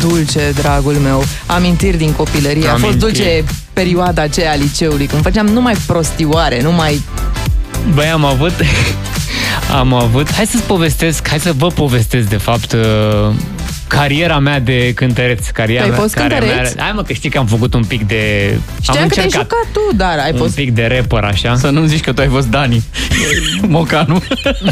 dulce, dragul meu. Amintiri din copilărie. A fost dulce perioada aceea a liceului, când făceam numai prostioare, numai... Băi, am avut... Hai să vă povestesc, de fapt, cariera mea de cântăreț. Tu ai fost cântăreț? Hai mă, că știi că am făcut un pic de... Știam că te-ai jucat tu, dar ai fost... Un pic de rapper, așa. Să nu zici că tu ai fost Dani Mocanu.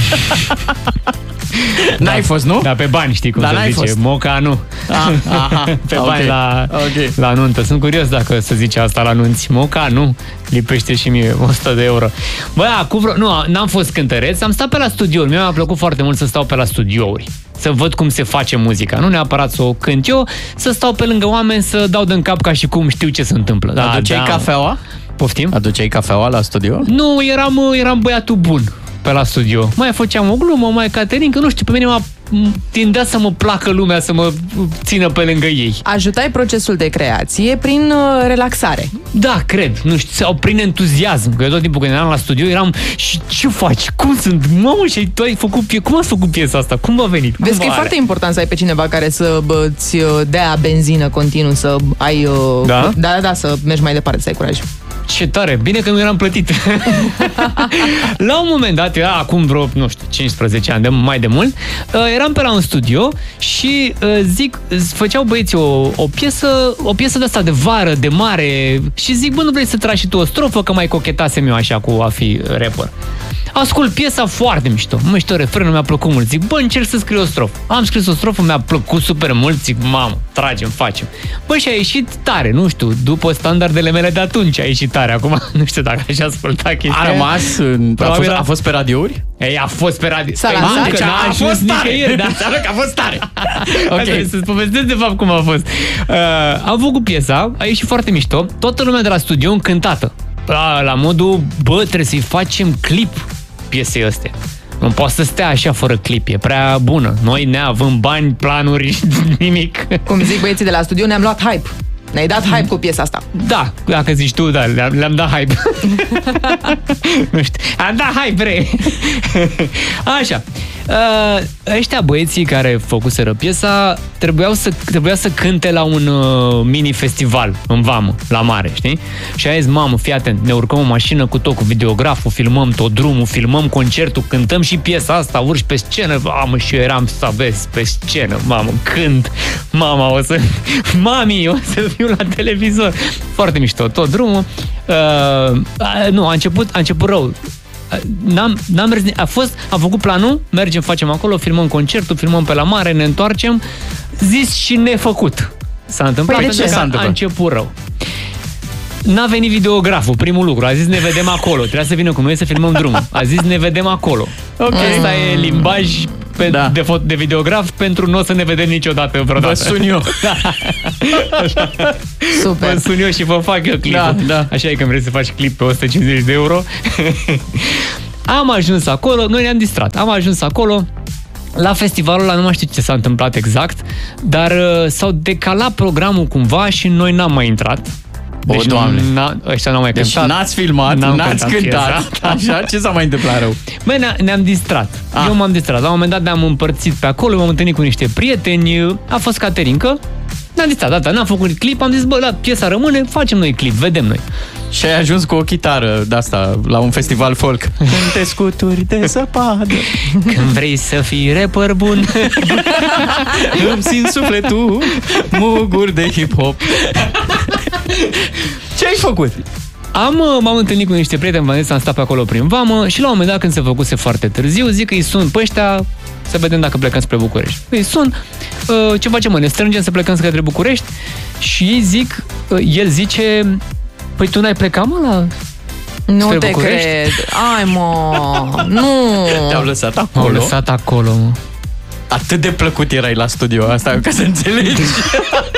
N-ai fost, nu? Da, pe bani, știi cum se zice. Fost. Moca, nu. Pe bani la nuntă. Sunt curios dacă se zice asta la nunți. Moca, nu. Lipește și mie 100 de euro. Bă, n-am fost cântăreț. Am stat pe la studiouri. Mie mi-a plăcut foarte mult să stau pe la studiouri. Să văd cum se face muzica. Nu neapărat să o cânt eu, să stau pe lângă oameni, să dau din cap ca și cum știu ce se întâmplă. Aduceai cafeaua? Poftim? Aduceai cafeaua la studio? Nu, eram băiatul bun pe la studio. Mai făceam o glumă, mai Caterin, că nu știu, pe mine tindea să mă placă lumea, să mă țină pe lângă ei. Ajutai procesul de creație prin relaxare. Da, cred. Nu știu, sau prin entuziasm. Că eu tot timpul când eram la studio eram, și ce faci? Cum sunt? Mamă, și tu ai făcut cum ați făcut piesa asta? Cum v-a venit? Vezi că e foarte important să ai pe cineva care să îți dea benzină continuu, să ai... Da, să mergi mai departe, să ai curaj. Ce tare! Bine că nu eram plătit. La un moment dat, era acum vreo, 15 ani, mai de mult, eram pe la un studio și făceau băieții o piesă de asta de vară, de mare, și zic, bă, nu vrei să tragi și tu o strofă, că mai cochetasem eu așa cu a fi rapper. Ascult piesa, foarte mișto. Refrenul mi-a plăcut mult. Zic, bă, încerc să scriu o strofă. Am scris o strofă, mi-a plăcut super mult. Zic, mamă, tragem, facem. Bă, și a ieșit tare, nu știu, după standardele mele de atunci a ieșit tare. Acum, nu știu dacă aș asculta chestia. A rămas, a fost pe radiouri? Ei, a fost pe radio. S-a lansat? Deci a fost nicăieri, da. Înseamnă că a fost tare. Ok, să-ți povestesc de fapt cum a fost. Am făcut piesa, a ieșit foarte mișto. Toată lumea de la studio încântată. La modul, bă, trebuie să-i facem clip piesei astea. Nu poate să stea așa fără clip, e prea bună. Noi neavând bani, planuri, nimic. Cum zic băieții de la studio, ne-am luat hype. Ne-ai dat hype cu piesa asta. Da, dacă zici tu, da, le-am dat hype. Nu știu, am dat hype, bre. Așa. Ăștia băieții care făcuseră piesa trebuia să cânte la un mini-festival în vamă, la mare, știi? Și a zis, mamă, fii atent, ne urcăm o mașină cu videograful, filmăm tot drumul, filmăm concertul, cântăm și piesa asta, urci pe scenă, mamă, și eu eram să vezi pe scenă, mamă, cânt, mama, o să fiu la televizor. Foarte mișto, tot drumul. Nu, a început rău. N-am mers, am făcut planul, mergem, facem acolo, filmăm concertul, filmăm pe la mare, ne întoarcem, zis și nefăcut. S-a întâmplat, de ce? A început rău. N-a venit videograful, primul lucru, a zis ne vedem acolo, trebuia să vină cu noi să filmăm drumul. A zis ne vedem acolo. Asta e limbaj de videograf pentru nu o să ne vedem niciodată vreodată. Vă sun eu. Super. Vă sun eu și vă fac eu clipul. Da. Așa e, când vrei să faci clip pe 150 de euro. Am ajuns acolo, noi ne-am distrat. Am ajuns acolo, la festivalul ăla, nu mai știu ce s-a întâmplat exact, dar s-au decalat programul cumva și noi n-am mai intrat. Deci ăștia n-au mai cântat. Deci n-ați filmat, n-ați cântat. Așa, ce s-a mai întâmplat rău? Băi, ne-am distrat. Eu m-am distrat. La un moment dat ne-am împărțit pe acolo, m-am întâlnit cu niște prieteni, a fost Caterinca, ne-am distrat, n-am făcut clip, am zis, bă, piesa rămâne, facem noi clip, vedem noi. Și ai ajuns cu o chitară de-asta la un festival folk. Cânte scuturi de zăpadă. Când vrei să fii rapper bun, îmi simt sufletul muguri de hip-hop. Ce ai făcut? M-am întâlnit cu niște prieteni, v-am zis, am stat pe acolo prin vamă și la un moment dat, când se făcuse foarte târziu, zic că îi sun pe ăștia să vedem dacă plecăm spre București. Îi sun, ce facem, mă, ne strângem să plecăm spre București? Și ei zic, el zice, păi tu n-ai plecat, mă, la... Nu spre te București? cred. Ai, mă, nu. Te-au lăsat acolo? M-au lăsat acolo, mă. Atât de plăcut erai la studio asta, ca să înțelegi.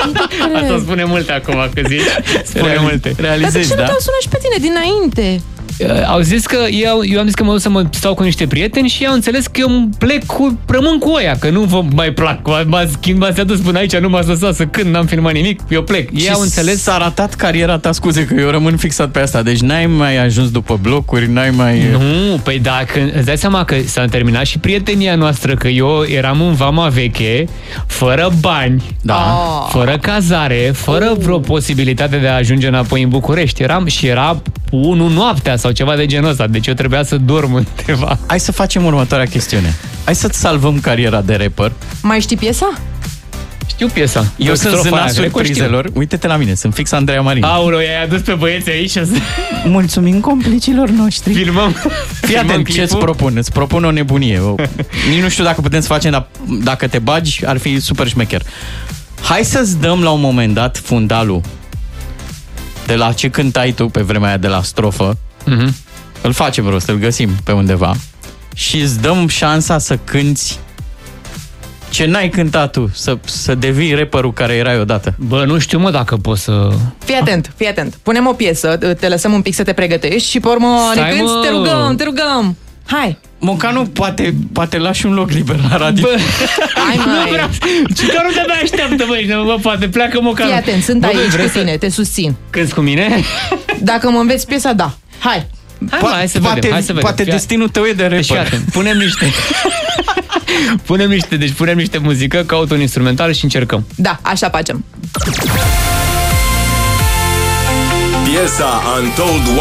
Asta spune multe acum, că zici. Spune multe. Dar de Realizezi, ce nu da? te-au sunat și pe tine dinainte? au zis că eu am zis că mă duc să mă stau cu niște prieteni și au înțeles că eu rămân cu oia, că nu vă mai plac. M-ați adus până aici, nu m-ați lăsat să cânt, n-am filmat nimic, eu plec. Ei au înțeles. S-a ratat cariera ta, scuze că eu rămân fixat pe asta. Deci n-ai mai ajuns după blocuri, n-ai mai... Nu, păi dacă îți dai seama că s-a terminat și prietenia noastră, că eu eram în Vama Veche, fără bani, fără cazare, fără vreo posibilitate de a ajunge înapoi în București. Era 1 noaptea sau ceva de genul ăsta, deci eu trebuia să dorm undeva. Hai să facem următoarea chestiune. Hai să-ți salvăm cariera de rapper. Mai știi piesa? Știu piesa. Eu sunt zâna surprizelor. Uite-te la mine, sunt fix Andreea Marin. Aoleu, i-ai adus pe băieți aici. Mulțumim complicilor noștri. Filmăm. Fii atent, ce îți propun? Îți propun o nebunie. Nici nu știu dacă putem să facem, dar dacă te bagi, ar fi super șmecher. Hai să-ți dăm la un moment dat fundalul de la ce cântai tu pe vremea aia, de la strofă. Îl facem rost, îl găsim pe undeva și îți dăm șansa să cânti ce n-ai cântat tu, să devii rapperul care erai odată. Bă, nu știu, mă, dacă poți să... Fii atent. Punem o piesă, te lăsăm un pic să te pregătești și pe urmă ne cânti, te rugăm. Hai! Mocanu, poate lași un loc liber la radio. Bă, hai, mai. Ciucarul de-abia așteaptă, băi, poate pleacă Mocanu. Fii atent, sunt aici cu tine, te susțin. Cânti cu mine? Dacă mă înveți piesa, da. Hai! Hai să vedem. Poate destinul tău e de rapper. Deci, punem niște muzică, caut un instrumental și încercăm. Da, așa facem. Piesa Untold